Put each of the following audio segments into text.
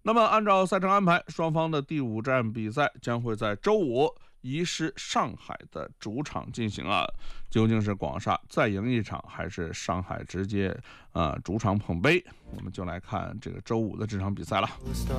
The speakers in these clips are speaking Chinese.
那么按照赛程安排，双方的第5站比赛将会在周五移师上海的主场进行啊。究竟是广厦再赢一场，还是上海直接主场捧杯？我们就来看这个周五的这场比赛了。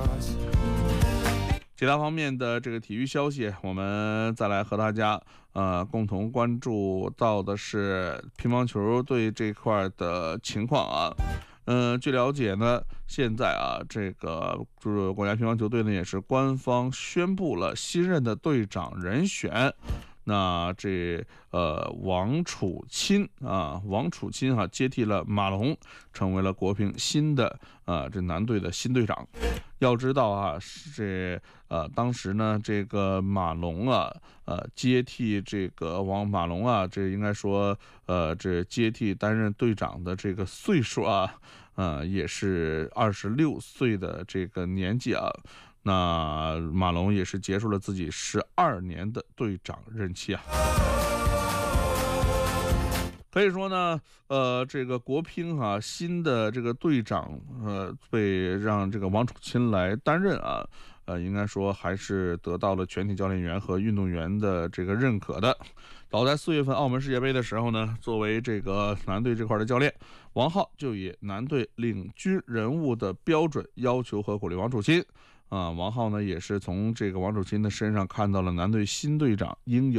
其他方面的这个体育消息，我们再来和大家共同关注到的是乒乓球队这块的情况啊。据了解呢，现在这个就是国家乒乓球队呢也是官方宣布了新任的队长人选。那这王楚钦接替了马龙，成为了国乒新的这男队的新队长。要知道当时呢这个马龙接替这个马龙这应该说这接替担任队长的这个岁数也是26岁的这个年纪啊。那马龙也是结束了自己12年的队长任期啊。可以说呢，这个国乒新的这个队长被让这个王楚钦来担任应该说还是得到了全体教练员和运动员的这个认可的。早在4月份澳门世界杯的时候呢，作为这个男队这块的教练，王浩就以男队领军人物的标准要求和鼓励王楚钦。王浩呢也是从这个王楚钦的身上看到了男队新队长应有